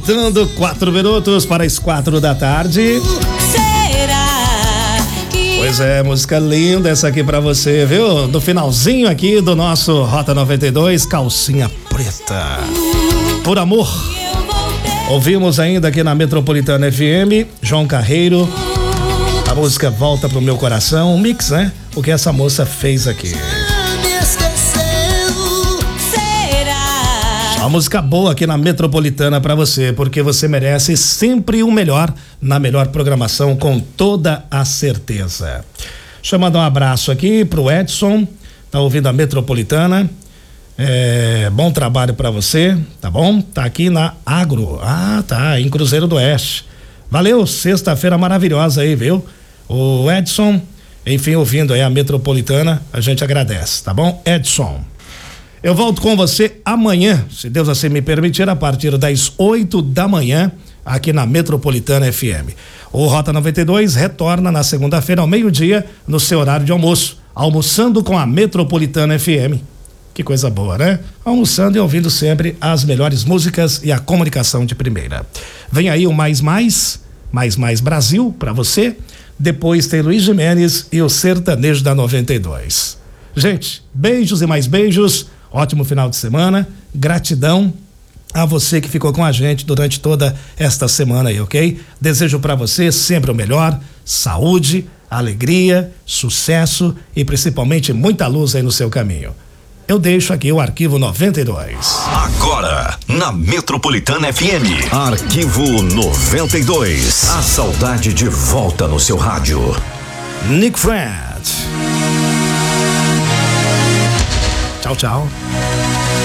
Dando 4 minutos para as 4 da tarde. Pois é, música linda essa aqui pra você, viu? Do finalzinho aqui do nosso Rota 92, Calcinha Preta. Por Amor. Ouvimos ainda aqui na Metropolitana FM, João Carreiro. A música Volta pro Meu Coração, um mix, né? O que essa moça fez aqui. Uma música boa aqui na Metropolitana pra você, porque você merece sempre o melhor na melhor programação, com toda a certeza. Deixa eu mandar um abraço aqui pro Edson, tá ouvindo a Metropolitana. Bom trabalho pra você, tá bom? Tá aqui na Agro. Tá, em Cruzeiro do Oeste. Valeu, sexta-feira maravilhosa aí, viu? O Edson, enfim, ouvindo aí a Metropolitana, a gente agradece, tá bom? Edson. Eu volto com você amanhã, se Deus assim me permitir, a partir das 8 da manhã, aqui na Metropolitana FM. O Rota 92 retorna na segunda-feira ao meio-dia, no seu horário de almoço, almoçando com a Metropolitana FM. Que coisa boa, né? Almoçando e ouvindo sempre as melhores músicas e a comunicação de primeira. Vem aí o Mais Brasil pra você. Depois tem Luiz Gimenez e o Sertanejo da 92. Gente, beijos e mais beijos. Ótimo final de semana, gratidão a você que ficou com a gente durante toda esta semana aí, ok? Desejo pra você sempre o melhor, saúde, alegria, sucesso e principalmente muita luz aí no seu caminho. Eu deixo aqui o Arquivo 92. Agora, na Metropolitana FM, Arquivo 92. A saudade de volta no seu rádio. Nick Fred. Tchau, tchau.